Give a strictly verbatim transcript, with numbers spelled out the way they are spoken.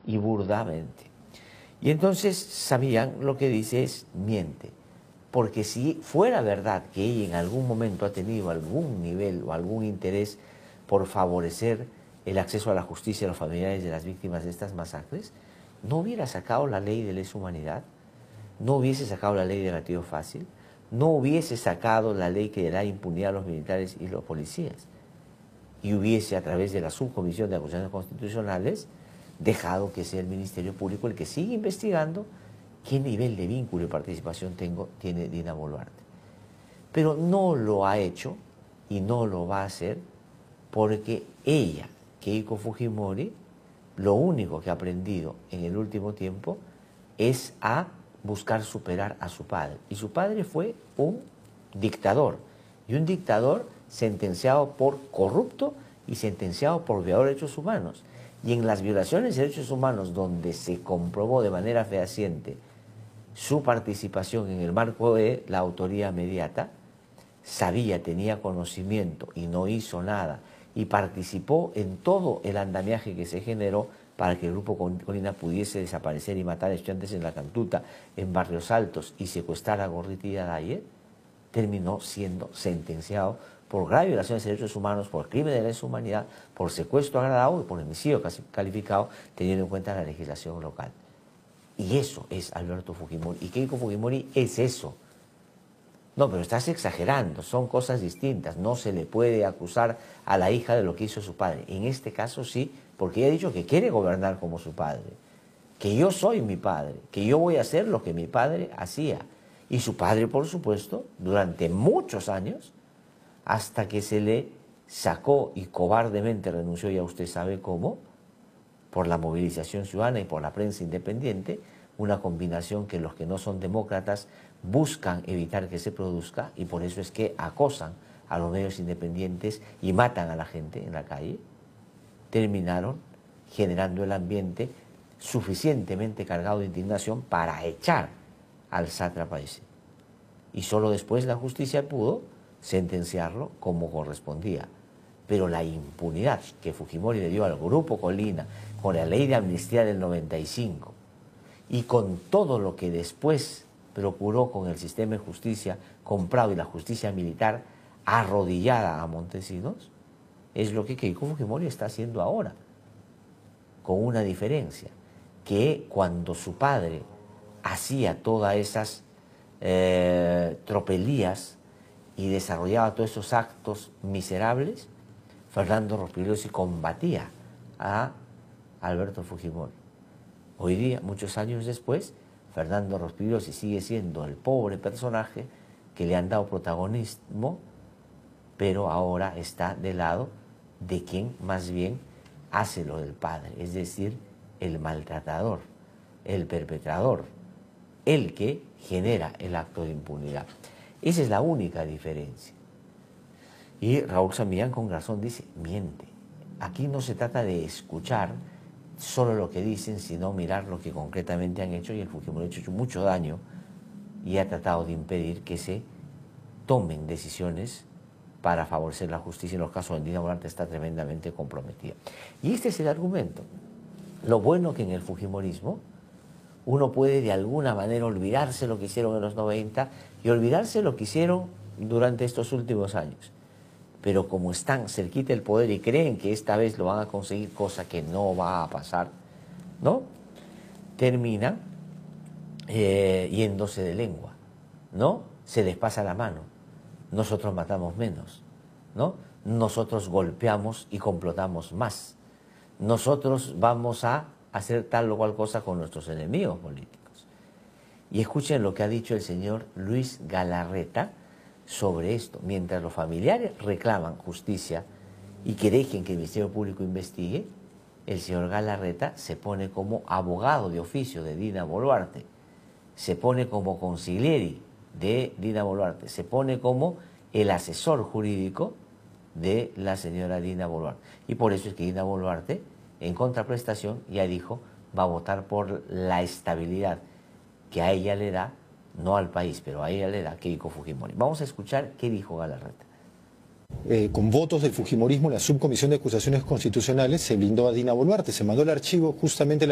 y burdamente. Y entonces sabían lo que dice es miente. Porque si fuera verdad que ella en algún momento ha tenido algún nivel o algún interés por favorecer el acceso a la justicia a los familiares de las víctimas de estas masacres, no hubiera sacado la ley de lesa humanidad, no hubiese sacado la ley de gatillo fácil, no hubiese sacado la ley que da impunidad a los militares y los policías, y hubiese, a través de la Subcomisión de Acusaciones Constitucionales, dejado que sea el Ministerio Público el que siga investigando qué nivel de vínculo y participación tengo, tiene Dina Boluarte. Pero no lo ha hecho y no lo va a hacer porque ella, Keiko Fujimori, lo único que ha aprendido en el último tiempo es a buscar superar a su padre. Y su padre fue un dictador, y un dictador sentenciado por corrupto y sentenciado por violador de derechos humanos. Y en las violaciones de derechos humanos, donde se comprobó de manera fehaciente su participación en el marco de la autoría mediata, sabía, tenía conocimiento y no hizo nada, y participó en todo el andamiaje que se generó para que el Grupo Colina pudiese desaparecer y matar a estudiantes en La Cantuta, en Barrios Altos, y secuestrar a Gorriti y a Dayer, terminó siendo sentenciado por grave violaciones de derechos humanos, por crimen de lesa humanidad, por secuestro agravado y por homicidio calificado, teniendo en cuenta la legislación local. Y eso es Alberto Fujimori. Y Keiko Fujimori es eso. No, pero estás exagerando, son cosas distintas. No se le puede acusar a la hija de lo que hizo su padre. En este caso sí, porque ella ha dicho que quiere gobernar como su padre, que yo soy mi padre, que yo voy a hacer lo que mi padre hacía. Y su padre, por supuesto, durante muchos años, hasta que se le sacó y cobardemente renunció, ya usted sabe cómo, por la movilización ciudadana y por la prensa independiente, una combinación que los que no son demócratas buscan evitar que se produzca, y por eso es que acosan a los medios independientes y matan a la gente en la calle. Terminaron generando el ambiente suficientemente cargado de indignación para echar al sátrapa ese. Y solo después la justicia pudo sentenciarlo como correspondía. Pero la impunidad que Fujimori le dio al Grupo Colina con la ley de amnistía del noventa y cinco y con todo lo que después procuró con el sistema de justicia comprado y la justicia militar arrodillada a Montesinos, es lo que Keiko Fujimori está haciendo ahora, con una diferencia, que cuando su padre hacía todas esas eh, tropelías y desarrollaba todos esos actos miserables, Fernando Rospigliosi combatía a Alberto Fujimori. Hoy día, muchos años después, Fernando Rospigliosi sigue siendo el pobre personaje que le han dado protagonismo, pero ahora está del lado de quien más bien hace lo del padre, es decir, el maltratador, el perpetrador, el que genera el acto de impunidad. Esa es la única diferencia. Y Raúl San Millán con razón dice, miente. Aquí no se trata de escuchar solo lo que dicen, sino mirar lo que concretamente han hecho, y el Fujimori ha hecho mucho daño y ha tratado de impedir que se tomen decisiones para favorecer la justicia. En los casos de Dina Boluarte está tremendamente comprometida. Y este es el argumento. Lo bueno que en el Fujimorismo uno puede de alguna manera olvidarse lo que hicieron en los noventa y olvidarse lo que hicieron durante estos últimos años. Pero como están cerquita del poder y creen que esta vez lo van a conseguir, cosa que no va a pasar, ¿no? Terminan eh, yéndose de lengua, ¿no? Se les pasa la mano. Nosotros matamos menos, ¿no? Nosotros golpeamos y complotamos más. Nosotros vamos a hacer tal o cual cosa con nuestros enemigos políticos. Y escuchen lo que ha dicho el señor Luis Galarreta sobre esto. Mientras los familiares reclaman justicia y que dejen que el Ministerio Público investigue, el señor Galarreta se pone como abogado de oficio de Dina Boluarte, se pone como consiglieri de Dina Boluarte, se pone como el asesor jurídico de la señora Dina Boluarte. Y por eso es que Dina Boluarte, en contraprestación, ya dijo, va a votar por la estabilidad que a ella le da, no al país, pero a ella le da Keiko Fujimori. Vamos a escuchar qué dijo Galarreta. Eh, con votos del Fujimorismo, la Subcomisión de Acusaciones Constitucionales se blindó a Dina Boluarte, se mandó el archivo justamente